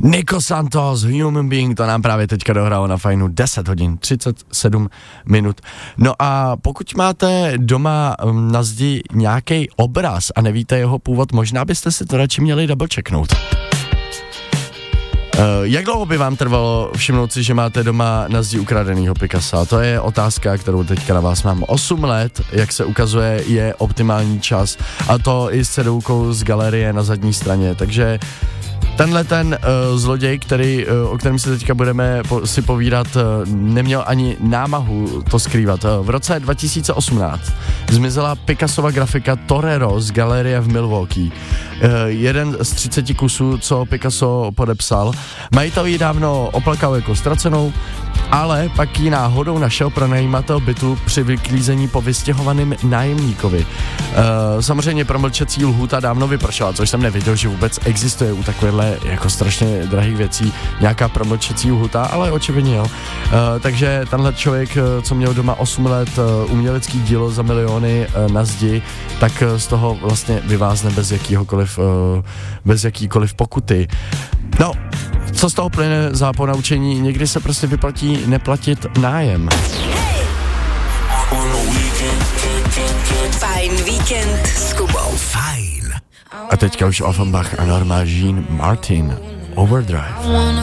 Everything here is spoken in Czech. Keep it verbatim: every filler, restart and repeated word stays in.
Nico Santos, Human Being, to nám právě teďka dohrálo na Fajnu, deset hodin, třicet sedm minut. No a pokud máte doma na zdi nějaký obraz a nevíte jeho původ, možná byste si to radši měli double checknout. Uh, jak dlouho by vám trvalo všimnout si, že máte doma na zdi ukradenýho Picassa? To je otázka, kterou teďka na vás mám. osm let, jak se ukazuje, je optimální čas, a to i s cedoukou z galerie na zadní straně, takže tenhle ten uh, zloděj, který, uh, o kterém si teďka budeme po, si povídat, uh, neměl ani námahu to skrývat. Uh, v roce dva tisíce osmnáct zmizela Picassova grafika Torero z galerie v Milwaukee. Uh, jeden z třiceti kusů, co Picasso podepsal. Majitel ji dávno oplakal jako ztracenou, ale pak ji náhodou našel pronajímatel bytu při vyklízení po vystěhovaném nájemníkovi. Uh, samozřejmě promlčecí lhůta dávno vypršela, což jsem nevěděl, že vůbec existuje u takovéhle jako strašně drahých věcí nějaká promlčecí lhůta, ale očividně jo. Uh, takže tenhle člověk, co měl doma osm let uh, umělecký dílo za miliony uh, na zdi, tak uh, z toho vlastně vyvázne bez jakýhokoliv, uh, bez jakýkoliv pokuty. No, co z toho plyne za ponaučení? Někdy se prostě vyplatí neplatit nájem. Fajn víkend s Kubou. Fajn. A teďka už Offenbach a Norma Jean Martin. Overdrive.